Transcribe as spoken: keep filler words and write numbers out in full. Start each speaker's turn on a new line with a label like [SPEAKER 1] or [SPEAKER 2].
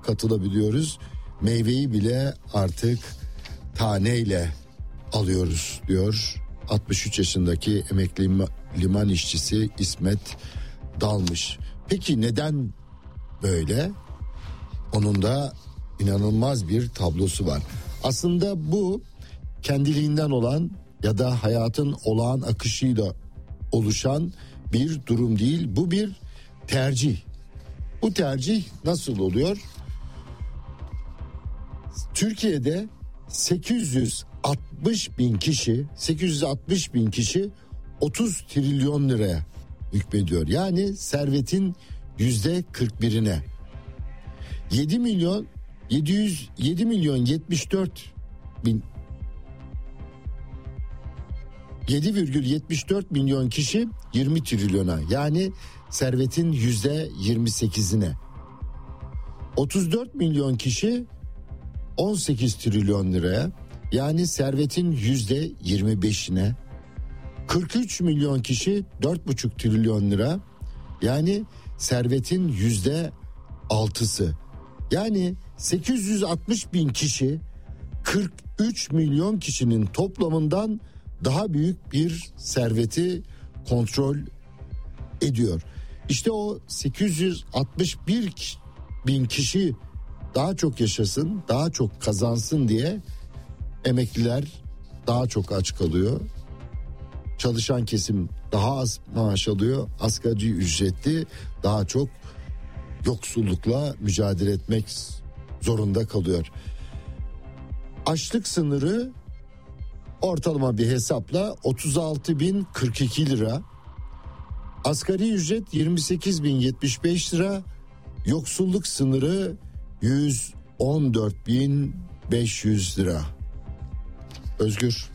[SPEAKER 1] katılabiliyoruz. Meyveyi bile artık taneyle alıyoruz diyor altmış üç yaşındaki emekli liman işçisi İsmet Dalmış. Peki neden böyle? Onun da inanılmaz bir tablosu var. Aslında bu kendiliğinden olan ya da hayatın olağan akışıyla oluşan bir durum değil. Bu bir tercih. Bu tercih nasıl oluyor? Türkiye'de sekiz yüz altmış bin kişi, sekiz yüz altmış bin kişi otuz trilyon liraya hükmediyor. Yani servetin yüzde kırk birine. yedi milyon yedi yüz yedi milyon yetmiş dört bin yedi virgül yetmiş dört milyon kişi yirmi trilyona, yani servetin yüzde yirmi sekizine. otuz dört milyon kişi on sekiz trilyon liraya, yani servetin yüzde yirmi beşine. kırk üç milyon kişi dört buçuk trilyon lira, yani servetin yüzde altısı. Yani sekiz yüz altmış bin kişi kırk üç milyon kişinin toplamından daha büyük bir serveti kontrol ediyor. İşte o sekiz yüz altmış bir bin kişi daha çok yaşasın, daha çok kazansın diye emekliler daha çok aç kalıyor. Çalışan kesim daha az maaş alıyor. Asgari ücretli daha çok yoksullukla mücadele etmek zorunda kalıyor. Açlık sınırı ortalama bir hesapla otuz altı bin kırk iki lira. Asgari ücret yirmi sekiz bin yetmiş beş lira. Yoksulluk sınırı yüz on dört bin beş yüz lira. Özgür.